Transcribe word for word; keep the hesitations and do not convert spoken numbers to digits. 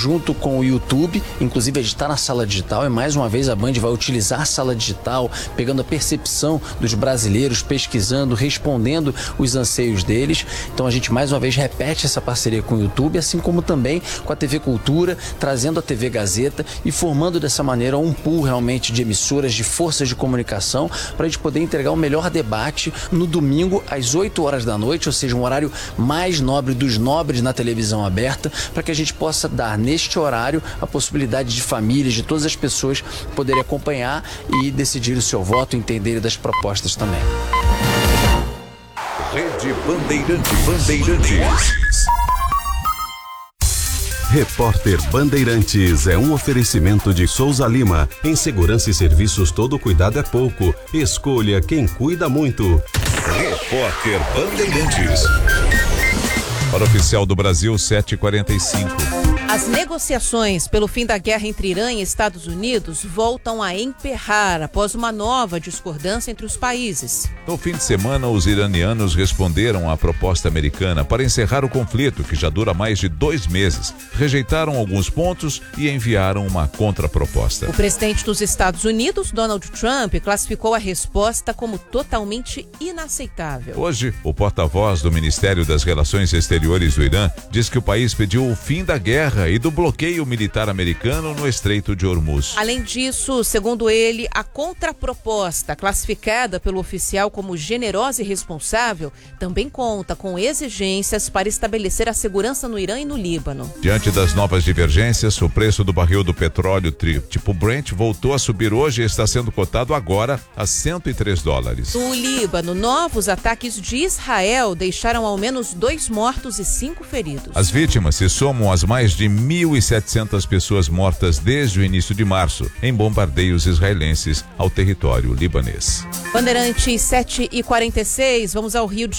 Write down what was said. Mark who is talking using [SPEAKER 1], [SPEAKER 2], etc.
[SPEAKER 1] junto com o YouTube, inclusive a gente está na sala digital e mais uma vez a Band vai utilizar a sala digital, pegando a percepção dos brasileiros, pesquisando, respondendo os anseios deles. Então a gente mais uma vez repete essa parceria com o YouTube, assim como também com a T V Cultura, trazendo a T V Gazeta e formando dessa maneira um pool realmente de emissoras, de forças de comunicação, para a gente poder entregar o melhor debate no domingo às oito horas da noite, ou seja, um horário mais nobre dos nobres na televisão aberta, para que a gente possa dar neste horário a possibilidade de famílias, de todas as pessoas poderem acompanhar e decidir o seu voto, entender das propostas também.
[SPEAKER 2] Rede Bandeirantes. Bandeirantes.
[SPEAKER 3] Repórter Bandeirantes é um oferecimento de Souza Lima. Em segurança e serviços, todo cuidado é pouco. Escolha quem cuida muito.
[SPEAKER 2] Repórter Bandeirantes. Para o Oficial do Brasil, sete e quarenta e cinco.
[SPEAKER 4] As negociações pelo fim da guerra entre Irã e Estados Unidos voltam a emperrar após uma nova discordância entre os países.
[SPEAKER 2] No fim de semana, os iranianos responderam à proposta americana para encerrar o conflito, que já dura mais de dois meses. Rejeitaram alguns pontos e enviaram uma contraproposta.
[SPEAKER 4] O presidente dos Estados Unidos, Donald Trump, classificou a resposta como totalmente inaceitável.
[SPEAKER 2] Hoje, o porta-voz do Ministério das Relações Exteriores do Irã diz que o país pediu o fim da guerra e do bloqueio militar americano no Estreito de Hormuz.
[SPEAKER 4] Além disso, segundo ele, a contraproposta, classificada pelo oficial como generosa e responsável, também conta com exigências para estabelecer a segurança no Irã e no Líbano.
[SPEAKER 2] Diante das novas divergências, o preço do barril do petróleo tipo Brent voltou a subir hoje e está sendo cotado agora a cento e três dólares.
[SPEAKER 4] No Líbano, novos ataques de Israel deixaram ao menos dois mortos e cinco feridos.
[SPEAKER 2] As vítimas se somam às mais de mil e setecentas pessoas mortas desde o início de março em bombardeios israelenses ao território libanês.
[SPEAKER 4] Bandeirantes sete e quarenta e seis, vamos ao Rio de